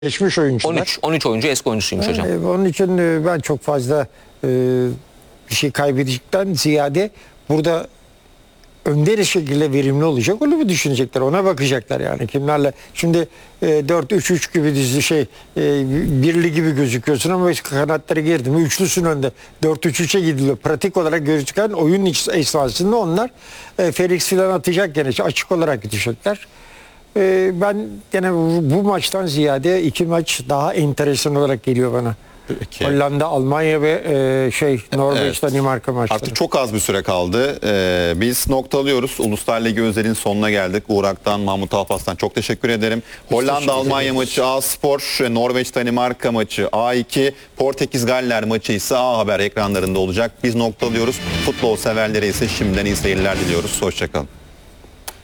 Geçmiş oyuncular. 13 oyuncu eski oyuncusuymuş hocam. Onun için ben çok fazla bir şey kaybedecekten ziyade burada önder şekilde verimli olacak. Onu mu düşünecekler? Ona bakacaklar yani. Kimlerle? Şimdi 4-3-3 gibi dizi birli gibi gözüküyorsun ama kanatlara girdi mi üçlüsün önde. 4-3-3'e gidiliyor. Pratik olarak gözüken oyun esnasında onlar Felix filan atacak gene. Açık olarak gidecekler. Ben gene bu maçtan ziyade iki maç daha enteresan olarak geliyor bana. Peki. Hollanda, Almanya ve Norveç, Evet. Danimarka maçları. Artık çok az bir süre kaldı. Biz noktalıyoruz. Uluslar Ligi özelinin sonuna geldik. Uğur Aktan, Mahmut Alpaslan çok teşekkür ederim. Hollanda-Almanya maçı A-Spor, Norveç-Danimarka maçı A2, Portekiz-Galler maçı ise A Haber ekranlarında olacak. Biz noktalıyoruz. Futbol severlere ise şimdiden iyi seyirler diliyoruz. Hoşçakalın.